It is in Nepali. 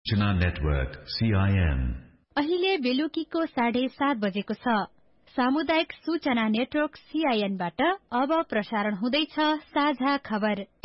सूचना नेटवर्क CIN। अहिले बेलुकीको 7:30 बजेको छ। सामुदायिक सूचना नेटवर्क CIN बाट अब प्रसारण हुँदैछ साझा खबर।